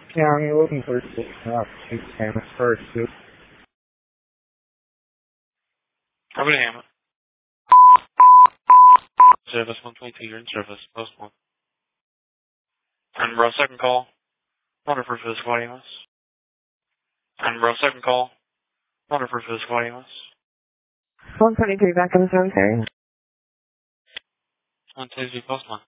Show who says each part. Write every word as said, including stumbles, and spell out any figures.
Speaker 1: County looking for uh, two Hammett first.
Speaker 2: Robert Hammett. Service one twenty-two, you're in service. Post one. Edinburgh, second call. Waterford for the squad E M S. Edinburgh, second call. Waterford for the squad E M S.
Speaker 3: one twenty-three back in the cemetery.
Speaker 2: one twenty-two, post one.